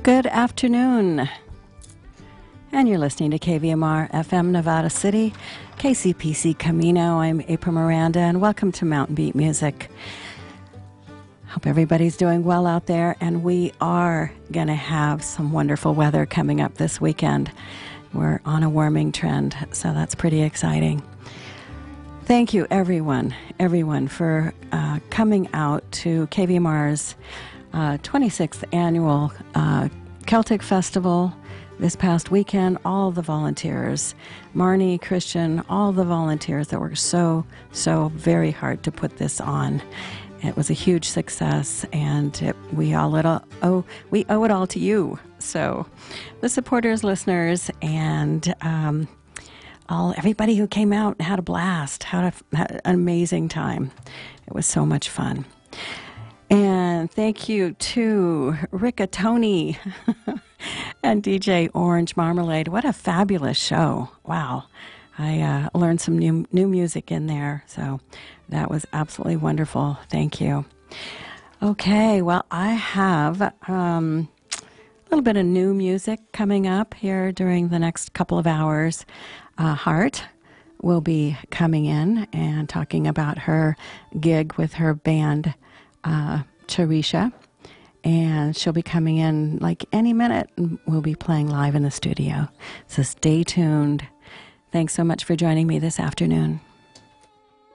Good afternoon. And you're listening to KVMR FM Nevada City, KCPC Camino. I'm April Miranda, and welcome to Mountain Beat Music. Hope everybody's doing well out there, and we are going to have some wonderful weather coming up this weekend. We're on a warming trend, so that's pretty exciting. Thank you, everyone for coming out to KVMR's 26th annual Celtic Festival this past weekend. All the volunteers, Marnie, Christian, all the volunteers that worked so very hard to put this on. It was a huge success, and we owe it all to you. So the supporters, listeners, and everybody who came out and had a blast, had an amazing time. It was so much fun. And thank you to Riccatoni and DJ Orange Marmalade. What a fabulous show. Wow. I learned some new music in there, so that was absolutely wonderful. Thank you. Okay, well, I have a little bit of new music coming up here during the next couple of hours. Hart will be coming in and talking about her gig with her band, Charisha, and she'll be coming in like any minute, and we'll be playing live in the studio. So stay tuned. Thanks so much for joining me this afternoon.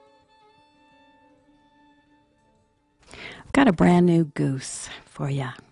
I've got a brand new goose for you.